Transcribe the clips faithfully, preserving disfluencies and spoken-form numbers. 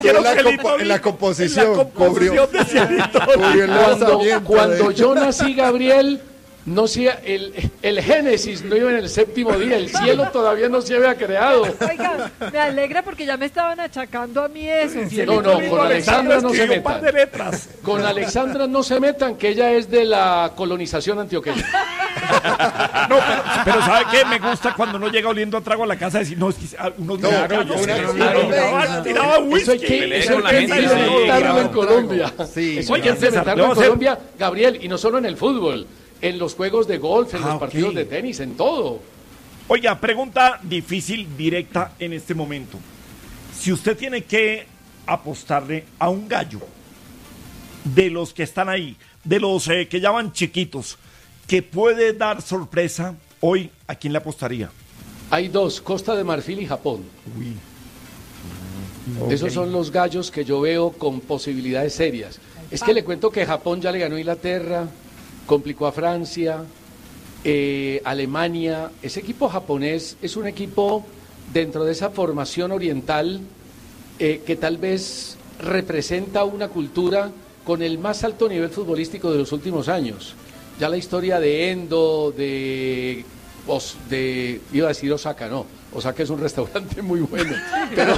En la, compo en la composición, en la composición cubrió, cubrió el cuando, cuando yo nací, Gabriel, no sea el, el Génesis no iba en el séptimo día, el cielo todavía no se había creado. Oiga, me alegra porque ya me estaban achacando a mí eso. No, no, con Alexandra no se metan. Con Alexandra no se metan, que ella es de la colonización antioqueña. No, pero, pero ¿sabe qué? Me gusta cuando uno llega oliendo a trago a la casa y decir, no, es que unos no, claro, no, una, tiraba whisky. Eso hay que, eso hay que implementarlo en Colombia. Sí, eso hay que implementarlo en Colombia, Gabriel, y no solo en el fútbol, en los juegos de golf, en ah, los partidos okay. de tenis, en todo. Oiga, pregunta difícil, directa en este momento. Si usted tiene que apostarle a un gallo de los que están ahí, de los eh, que llaman chiquitos, que puede dar sorpresa hoy, ¿a quién le apostaría? Hay dos, Costa de Marfil y Japón. Uy. Okay. Esos son los gallos que yo veo con posibilidades serias. Es que le cuento que Japón ya le ganó a Inglaterra, complicó a Francia, eh, Alemania. Ese equipo japonés es un equipo dentro de esa formación oriental eh, que tal vez representa una cultura con el más alto nivel futbolístico de los últimos años. Ya la historia de Endo, de, de iba a decir Osaka, no, Osaka es un restaurante muy bueno. Pero...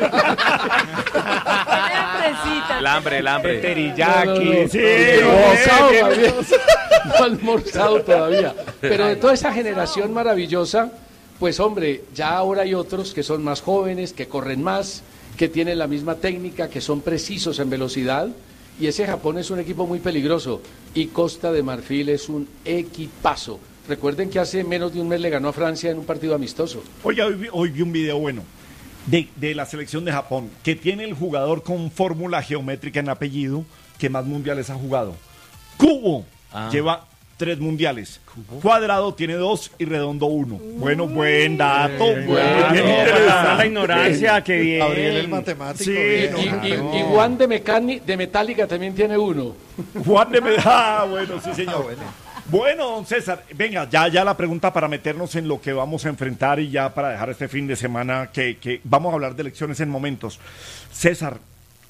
el hambre, el hambre. Teriyaki. No, no, no. Sí, no, no, no ha almorzado todavía. Pero de toda esa generación maravillosa, pues hombre, ya ahora hay otros que son más jóvenes, que corren más, que tienen la misma técnica, que son precisos en velocidad. Y ese Japón es un equipo muy peligroso. Y Costa de Marfil es un equipazo. Recuerden que hace menos de un mes le ganó a Francia en un partido amistoso. Oye, hoy vi, hoy vi un video bueno de, de la selección de Japón, que tiene el jugador con fórmula geométrica en apellido que más mundiales ha jugado. Kubo ah. lleva tres mundiales. ¿Cubo? Cuadrado tiene dos y redondo uno. Uh, bueno, buen dato. Eh, bueno, bien interesante. La ignorancia, que bien. Gabriel el matemático. Sí, bien, y, y, y, y Juan de, Mecani, de Metallica también tiene uno. Juan de Metallica, ah, bueno, sí señor. Ah, bueno. Bueno, don César, venga, ya, ya la pregunta para meternos en lo que vamos a enfrentar y ya para dejar este fin de semana que, que vamos a hablar de elecciones en momentos. César,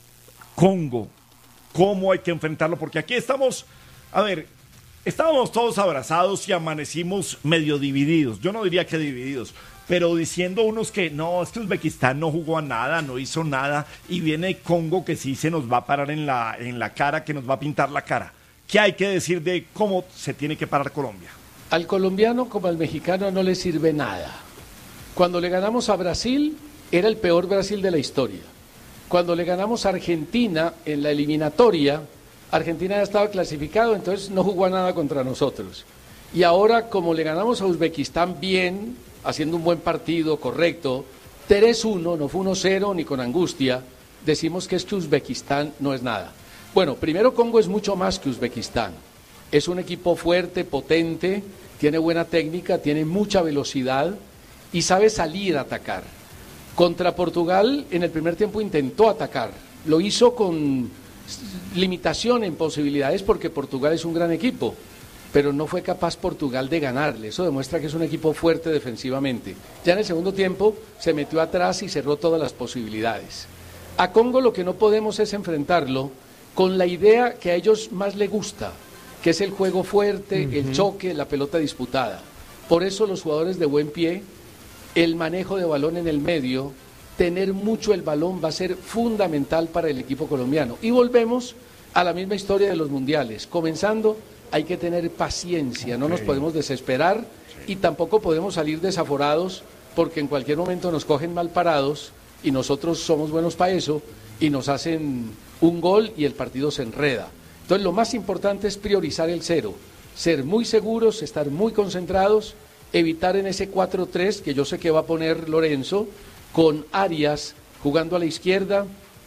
Congo, ¿cómo hay que enfrentarlo? Porque aquí estamos, a ver, estábamos todos abrazados y amanecimos medio divididos. Yo no diría que divididos, pero diciendo unos que no, es que Uzbekistán no jugó a nada, no hizo nada, y viene Congo que sí se nos va a parar en la, en la cara, que nos va a pintar la cara. ¿Qué hay que decir de cómo se tiene que parar Colombia? Al colombiano como al mexicano no le sirve nada. Cuando le ganamos a Brasil, era el peor Brasil de la historia. Cuando le ganamos a Argentina en la eliminatoria, Argentina ya estaba clasificado, entonces no jugó a nada contra nosotros. Y ahora, como le ganamos a Uzbekistán bien, haciendo un buen partido, correcto, tres uno, no fue uno cero ni con angustia, decimos que es que Uzbekistán no es nada. Bueno, primero Congo es mucho más que Uzbekistán. Es un equipo fuerte, potente, tiene buena técnica, tiene mucha velocidad y sabe salir a atacar. Contra Portugal en el primer tiempo intentó atacar, lo hizo con limitación en posibilidades porque Portugal es un gran equipo, pero no fue capaz Portugal de ganarle. Eso demuestra que es un equipo fuerte defensivamente. Ya en el segundo tiempo se metió atrás y cerró todas las posibilidades. A Congo lo que no podemos es enfrentarlo con la idea que a ellos más les gusta, que es el juego fuerte, uh-huh. el choque, la pelota disputada. Por eso los jugadores de buen pie, el manejo de balón en el medio, tener mucho el balón va a ser fundamental para el equipo colombiano. Y volvemos a la misma historia de los mundiales. Comenzando, hay que tener paciencia, okay. no nos podemos desesperar sí. y tampoco podemos salir desaforados porque en cualquier momento nos cogen mal parados y nosotros somos buenos para eso y nos hacen un gol y el partido se enreda. Entonces lo más importante es priorizar el cero, ser muy seguros, estar muy concentrados, evitar en ese cuatro tres que yo sé que va a poner Lorenzo, con Arias jugando a la izquierda,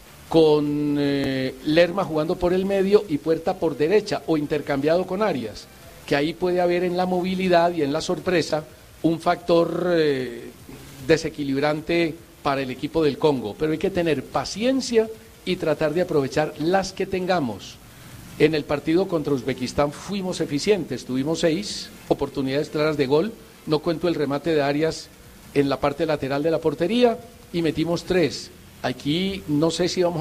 con eh, Lerma jugando por el medio y Puerta por derecha o intercambiado con Arias, que ahí puede haber en la movilidad y en la sorpresa un factor eh, desequilibrante para el equipo del Congo, pero hay que tener paciencia y tratar de aprovechar las que tengamos. En el partido contra Uzbekistán fuimos eficientes, tuvimos seis oportunidades claras de gol, no cuento el remate de Arias en la parte lateral de la portería y metimos tres. Aquí no sé si vamos